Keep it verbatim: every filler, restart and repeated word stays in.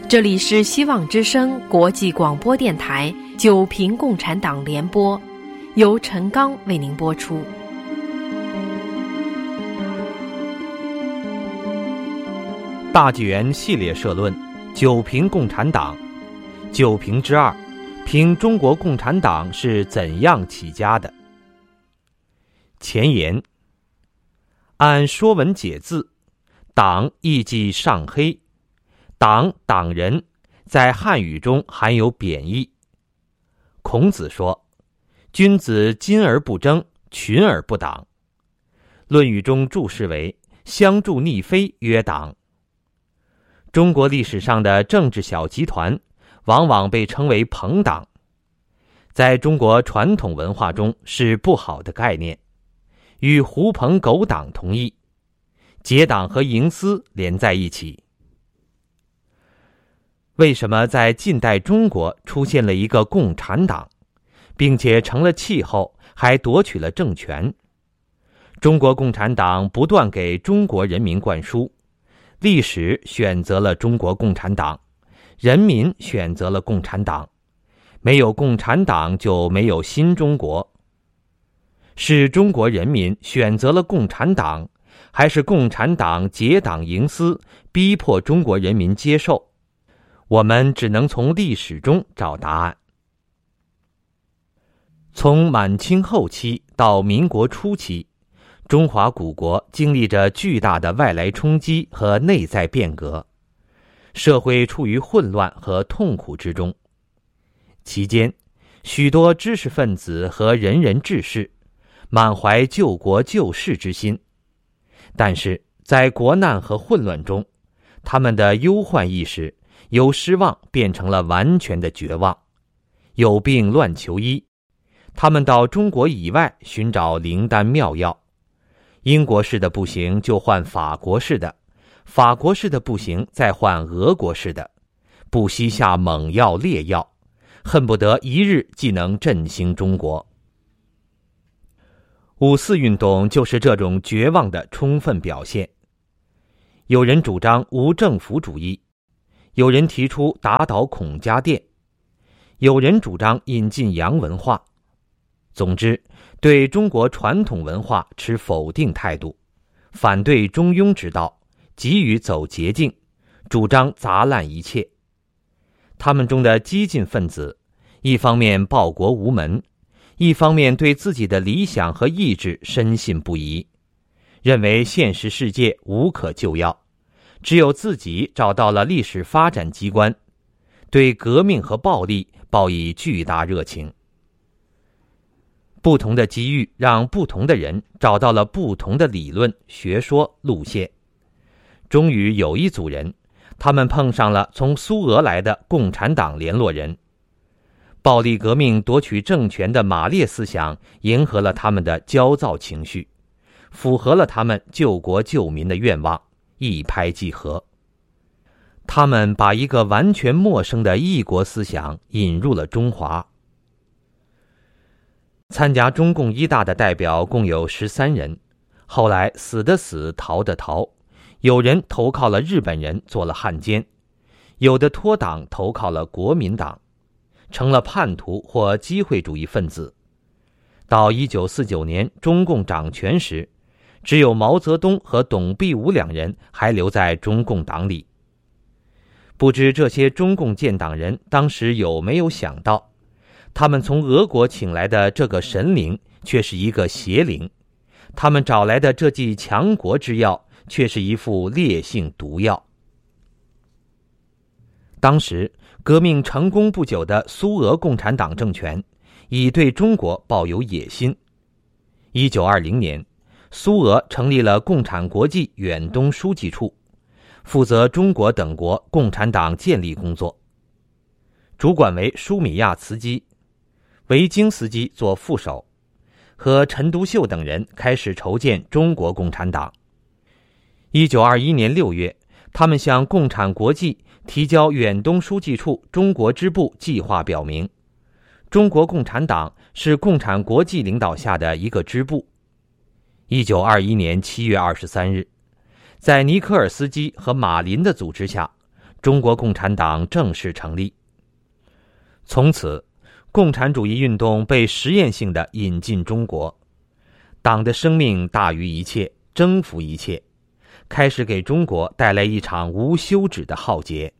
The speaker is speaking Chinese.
这里是希望之声国际广播电台九平共产党联播，由陈刚为您播出。 大纪元系列社论：九平共产党。九评之二，评中国共产党是怎样起家的。前言：按《说文解字》，党意即上黑，党党人在汉语中含有贬义。孔子说：君子今而不争，群而不党。论语中注释为：相助逆非曰党。中国历史上的政治小集团往往被称为朋党，在中国传统文化中是不好的概念，与狐朋狗党同义，结党和营私连在一起。为什么在近代中国出现了一个共产党，并且成了气候，还夺取了政权？中国共产党不断给中国人民灌输，历史选择了中国共产党，人民选择了共产党，没有共产党就没有新中国。是中国人民选择了共产党，还是共产党结党营私，逼迫中国人民接受？我们只能从历史中找答案。从满清后期到民国初期，中华古国经历着巨大的外来冲击和内在变革，社会处于混乱和痛苦之中。期间，许多知识分子和仁人志士满怀救国救世之心，但是在国难和混乱中，他们的忧患意识由失望变成了完全的绝望。有病乱求医，他们到中国以外寻找灵丹妙药。英国式的不行就换法国式的，法国式的不行再换俄国式的，不惜下猛药烈药，恨不得一日即能振兴中国。五四运动就是这种绝望的充分表现。有人主张无政府主义，有人提出打倒孔家店，有人主张引进洋文化。总之，对中国传统文化持否定态度，反对中庸之道，急于走捷径，主张砸烂一切。他们中的激进分子，一方面报国无门，一方面对自己的理想和意志深信不疑，认为现实世界无可救药，只有自己找到了历史发展机关，对革命和暴力抱以巨大热情。不同的机遇让不同的人找到了不同的理论、学说、路线。终于有一组人，他们碰上了从苏俄来的共产党联络人。暴力革命夺取政权的马列思想迎合了他们的焦躁情绪，符合了他们救国救民的愿望，一拍即合。他们把一个完全陌生的异国思想引入了中华。参加中共一大的代表共有十三人，后来死的死，逃的逃，有人投靠了日本人做了汉奸，有的脱党投靠了国民党，成了叛徒或机会主义分子。到一九四九年中共掌权时，只有毛泽东和董必武两人还留在中共党里。不知这些中共建党人当时有没有想到，他们从俄国请来的这个神灵却是一个邪灵，他们找来的这剂强国之药却是一副烈性毒药。当时革命成功不久的苏俄共产党政权已对中国抱有野心。一九二零年，苏俄成立了共产国际远东书记处，负责中国等国共产党建立工作，主管为舒米亚茨基，维京斯基做副手，和陈独秀等人开始筹建中国共产党。一九二一年六月，他们向共产国际提交远东书记处中国支部计划，表明中国共产党是共产国际领导下的一个支部。一九二一年七月二十三日，在尼科尔斯基和马林的组织下， 中国共产党正式成立。从此，共产主义运动被实验性地引进中国，党的生命大于一切，征服一切，开始给中国带来一场无休止的浩劫。